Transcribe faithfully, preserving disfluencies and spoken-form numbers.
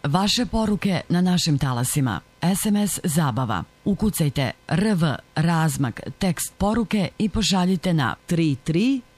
vaše poruke na našim talasima. es em es Zabava. Ukucajte R V razmak tekst poruke i pošaljite na tri tri